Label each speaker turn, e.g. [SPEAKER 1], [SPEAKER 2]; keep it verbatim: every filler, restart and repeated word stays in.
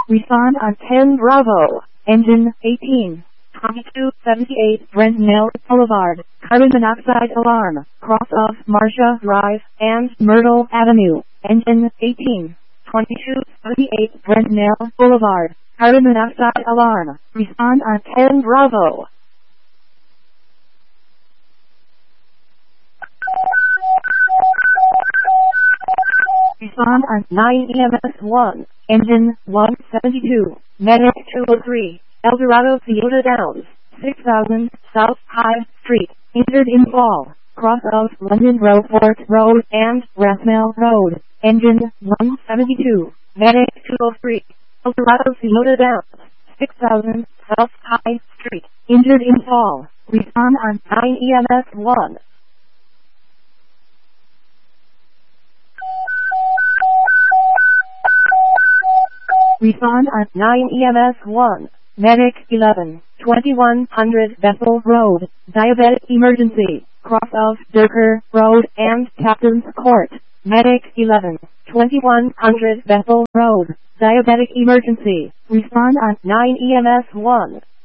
[SPEAKER 1] Respond on ten Bravo. Engine eighteen. twenty-two seventy-eight Brent Mill Boulevard. Carbon monoxide alarm. Cross of Marcia Drive and Myrtle Avenue. Engine eighteen. twenty-two seventy-eight Brent Mill Boulevard. Carbon monoxide alarm. Respond on ten Bravo. Respond on nine E M S one. Engine one seventy-two. Medic two oh three. Eldorado Theodore Downs. six thousand South High Street. Injured in fall. Cross of London Roadport Road and Rathmel Road. Engine one seventy-two. Medic two oh three. Eldorado Theodore Downs. six thousand South High Street. Injured in fall. Respond on nine E M S one. Respond on nine E M S one. Medic eleven. twenty-one hundred Bethel Road. Diabetic emergency. Cross of Durker Road and Captain's Court. Medic eleven. twenty-one hundred Bethel Road. Diabetic emergency. Respond on nine E M S one.